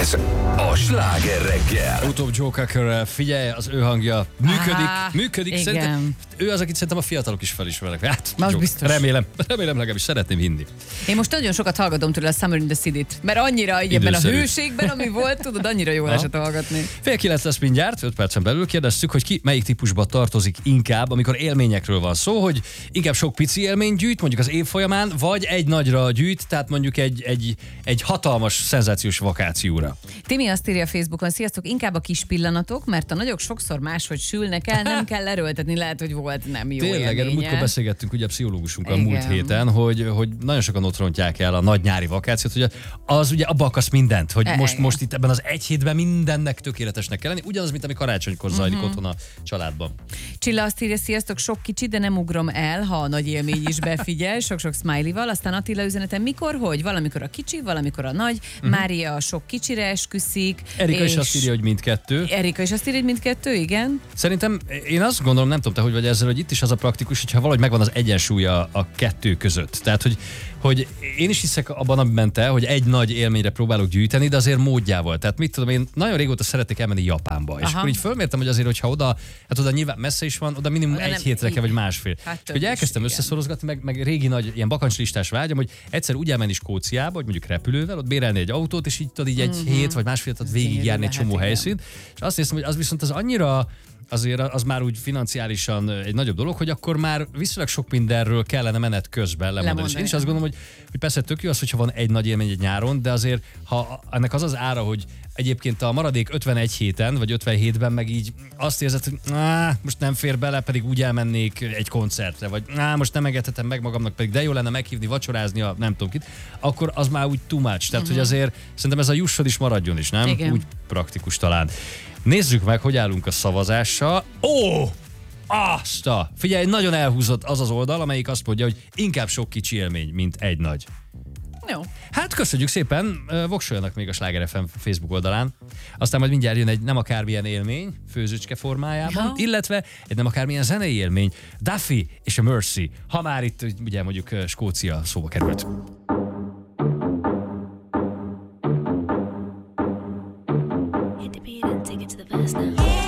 Ez a Sláger reggel. Utóbb Joe Cockerrel, figyelj, az ő hangja működik. Igen. Szerintem, ő az, akit szerintem a fiatalok is felismernek. Hát, Az biztos. Remélem legalábbis szeretném hinni. Én most nagyon sokat hallgatom tőle a Summer in the City-t, mert annyira így ebben a Időszerű. hőségben, ami volt, tudod, annyira jól esett hallgatni. 8:30 lesz mindjárt, 5 percen belül kérdeztük, hogy ki melyik típusba tartozik inkább, amikor élményekről van szó, hogy inkább sok pici élmény gyűjt, mondjuk az év folyamán, vagy egy nagyra gyűjt, tehát mondjuk egy hatalmas, szenzációs vakációra. Timi azt írja a Facebookon, sziasztok, inkább a kis pillanatok, mert a nagyok sokszor máshogy sülnek el, nem kell erőltetni, lehet, hogy volt nem jó Tényleg, erről élménye. múltkor beszélgettünk ugye a pszichológusunkkal Igen. múlt héten, hogy nagyon sokan ott rontják el a nagy nyári vakációt, hogy az ugye abba akarsz mindent, hogy most itt ebben az egy hétben mindennek tökéletesnek kell lenni, ugyanaz, mint ami karácsonykor zajlik otthon a családban. Csilla azt írja, sziasztok, sok kicsi, de nem ugrom el, ha a nagy élmény is befigyel, sok-sok smiley-val, aztán Attila üzenetem, mikor, hogy? Valamikor a kicsi, valamikor a nagy, Mária a sok kicsire esküszik. Erika is azt írja, hogy mindkettő. Erika is azt írja, hogy mindkettő, igen. Szerintem én azt gondolom, nem tudom te, hogy vagy ezzel, hogy itt is az a praktikus, hogyha valahogy megvan az egyensúly a kettő között. Tehát, hogy én is hiszek abban, amiben te, hogy egy nagy élményre próbálok gyűjteni, de azért módjával. Tehát mit tudom, én nagyon régóta szeretnék elmenni Japánba. És akkor így fölmértem, hogy azért, hogyha oda nyilván messze is van, oda minimum Oda egy nem- hétre kell, vagy másfél. Hát És több hogy is, elkezdtem igen. összeszorozgatni, meg régi nagy ilyen bakancslistás vágyam, hogy egyszer úgy elmenni Skóciába, hogy mondjuk repülővel, ott bérelni egy autót, és így tudod így egy hét vagy másfél hétet végigjárni egy lehet, csomó igen. helyszínt. És azt néztem, hogy az viszont az annyira azért az már úgy financiálisan egy nagyobb dolog, hogy akkor már viszonylag sok mindenről kellene menet közben lemondani. És én is azt gondolom, hogy persze tök jó az, hogyha van egy nagy élmény egy nyáron, de azért, ha ennek az ára, hogy egyébként a maradék 51 héten, vagy 57-ben meg így azt érzed, hogy most nem fér bele, pedig úgy elmennék egy koncertre, vagy most nem engedhetem meg magamnak, pedig de jó lenne meghívni, vacsorázni a nem tudom kit, akkor az már úgy too much. Tehát, hogy azért szerintem ez a jussod is maradjon is, nem? Igen. Úgy praktikus talán. Nézzük meg, hogy állunk a szavazással. Figyelj, nagyon elhúzott az az oldal, amelyik azt mondja, hogy inkább sok kicsi élmény, mint egy nagy. Jó. Hát köszönjük szépen, voksoljanak még a Sláger FM Facebook oldalán. Aztán majd mindjárt jön egy nem akármilyen élmény, főzőcske formájában, illetve egy nem akármilyen zenei élmény, Duffy és a Mercy, ha már itt ugye mondjuk Skócia szóba került.